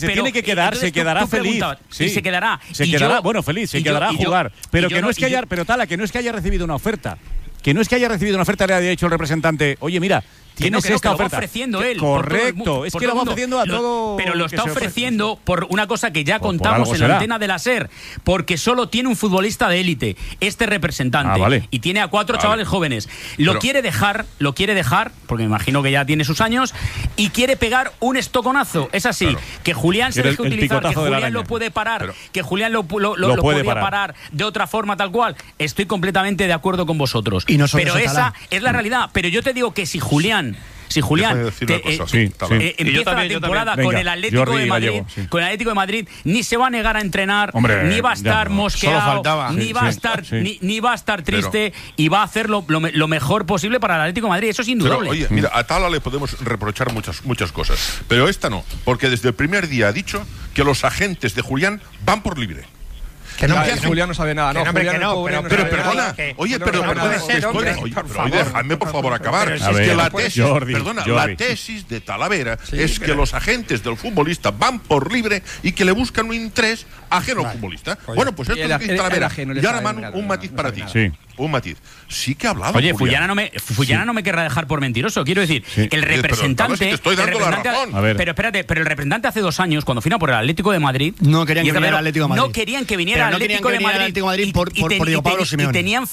tiene que quedar, se quedará feliz. Sí, se quedará. Se quedará, bueno, feliz, se quedará a jugar. Pero que no es que haya, pero Tala, que no es que haya recibido una oferta. Que no es que haya recibido una oferta, le haya dicho el representante, oye, mira, tienes esta oferta. Lo va ofreciendo él. Correcto, es que lo va ofreciendo a todo. Pero lo está ofreciendo por una cosa que ya contamos en la antena de la SER, porque solo tiene un futbolista de élite, este representante, vale. y tiene a 4 chavales jóvenes. Lo quiere dejar, porque me imagino que ya tiene sus años, y quiere pegar un estoconazo. Es así, que Julián se deje utilizar, que Julián lo puede parar, que Julián lo podría parar de otra forma tal cual. Estoy completamente de acuerdo con vosotros. Pero esa es la realidad. Pero yo te digo que si Julián empieza la temporada con el Atlético de Madrid, ni se va a negar a entrenar, ni va a estar mosqueado, ni va a estar triste, y va a hacer lo mejor posible para el Atlético de Madrid. Eso es indudable. Pero, oye, mira, a Tala le podemos reprochar muchas cosas, pero esta no, porque desde el primer día ha dicho que los agentes de Julián van por libre. Que Julián no sabe nada, pero perdona, déjame por favor acabar. Es que la tesis de Talavera es que los agentes del futbolista van por libre y que le buscan un interés ajeno al futbolista. Bueno, pues esto es lo que dice Talavera. Y ahora, Manu, un matiz para ti. Un matiz. Sí que ha hablado. Oye, Fullana no me querrá dejar por mentiroso. Quiero decir, el representante. Te estoy dando la razón. Pero espérate, el representante hace 2 años, cuando firma por el Atlético de Madrid. No querían que viniera al Atlético de Madrid. No querían que viniera al Atlético de Madrid por Diego Pablo Simeone. Y tenían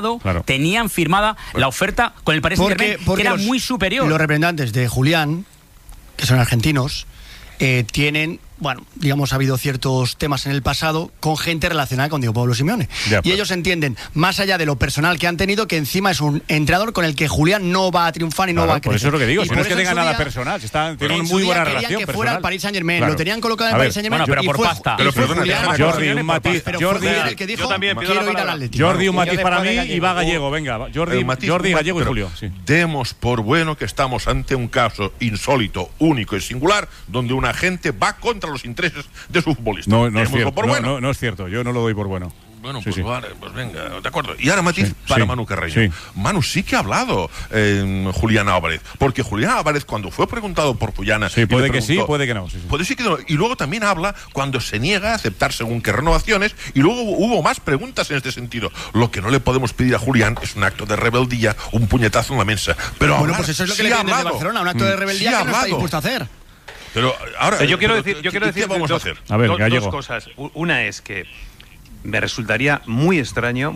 firmada la oferta con el Paris Saint-Germain, que era muy superior. Los representantes de Julián, que son argentinos, tienen, bueno, digamos, ha habido ciertos temas en el pasado con gente relacionada con Diego Pablo Simeone. Y ellos entienden, más allá de lo personal que han tenido, que encima es un entrenador con el que Julián no va a triunfar y no va a crecer. Por eso es lo que digo, si no es que tenga nada personal, tienen una muy buena relación que personal. fuera al Paris Saint-Germain, lo tenían colocado en el Paris Saint-Germain, pero por pasta. Jordi, un matiz. Yo también quiero ir al Atlético. Jordi, un matiz para mí y va Gallego, venga. Jordi, Gallego y Julio. Demos por bueno que estamos ante un caso insólito, único y singular, donde un agente va contra los intereses de su futbolista. No es cierto. No es cierto. Yo no lo doy por bueno. Bueno, pues vale, pues venga, de acuerdo. Y ahora matiz para Manu Carreño. Manu sí que ha hablado Julián Álvarez, porque Julián Álvarez, cuando fue preguntado por Fullana, puede que sí, puede que no. Puede sí que no. Y luego también habla cuando se niega a aceptar según qué renovaciones, y luego hubo más preguntas en este sentido. Lo que no le podemos pedir a Julián es un acto de rebeldía, un puñetazo en la mesa. Pero bueno, pues eso es lo que le piden desde Barcelona, un acto de rebeldía que no está dispuesto a hacer. Pero ahora yo quiero decir ¿qué vamos a hacer? A ver, dos cosas. Una es que me resultaría muy extraño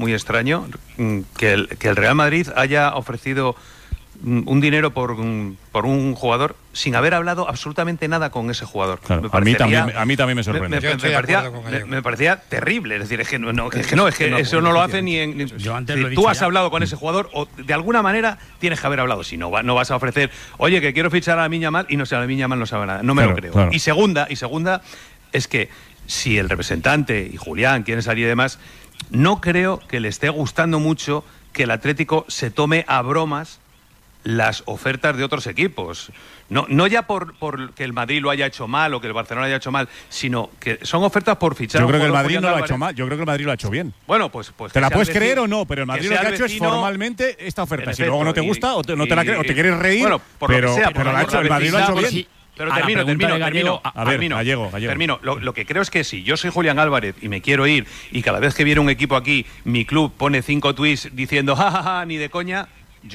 que el Real Madrid haya ofrecido un dinero por un jugador sin haber hablado absolutamente nada con ese jugador. Claro, a mí también me sorprende. Me parecía terrible. Es decir, es que eso no lo hace ni en. Tú has hablado con ese jugador o de alguna manera tienes que haber hablado. Si no, no vas a ofrecer, oye, que quiero fichar a Lamine Yamal y no sé, a Lamine Yamal no sabe nada. No me lo creo. Claro. Y segunda es que si el representante y Julián quieren salir y demás, no creo que le esté gustando mucho que el Atlético se tome a bromas las ofertas de otros equipos. No ya por que el Madrid lo haya hecho mal o que el Barcelona haya hecho mal, sino que son ofertas por fichar. Yo creo que el Madrid no lo ha hecho mal, yo creo que el Madrid lo ha hecho bien. Bueno, pues te la puedes creer o no, pero el Madrid lo que ha hecho es formalmente esta oferta. Si luego no te gusta o no te la crees o te quieres reír, bueno, pero el Madrid lo ha hecho bien. Pero termino. Gallego. Termino. Lo que creo es que si yo soy Julián Álvarez y me quiero ir y cada vez que viene un equipo aquí, mi club pone 5 tweets diciendo jajaja, ni de coña,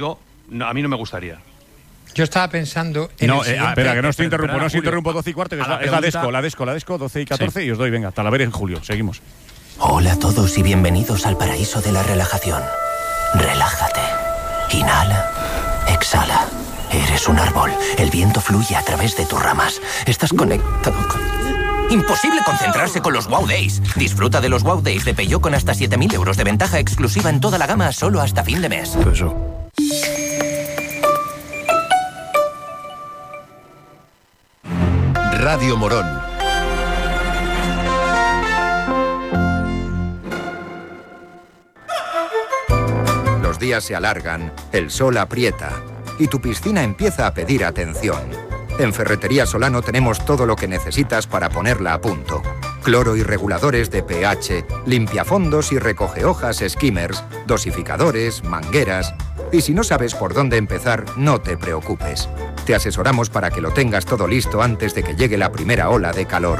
a mí no me gustaría. Yo estaba pensando en espera, que no os interrumpo 12 y cuarto, que es la Desco, 12 y 14, y os doy, venga, Talavera en julio, seguimos. Hola a todos y bienvenidos al paraíso de la relajación. Relájate. Inhala, exhala. Eres un árbol. El viento fluye a través de tus ramas. Estás conectado con... Imposible concentrarse con los Wow Days. Disfruta de los Wow Days de Peugeot con hasta 7.000 euros de ventaja exclusiva en toda la gama solo hasta fin de mes. Radio Morón. Los días se alargan, el sol aprieta y tu piscina empieza a pedir atención. En Ferretería Solano tenemos todo lo que necesitas para ponerla a punto. Cloro y reguladores de pH, limpiafondos y recogehojas skimmers, dosificadores, mangueras. Y si no sabes por dónde empezar, no te preocupes. Te asesoramos para que lo tengas todo listo antes de que llegue la primera ola de calor.